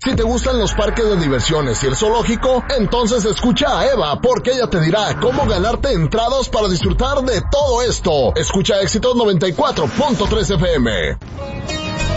Si te gustan los parques de diversiones y el zoológico, entonces escucha a Eva, porque ella te dirá cómo ganarte entradas para disfrutar de todo esto. Escucha Éxitos 94.3 FM.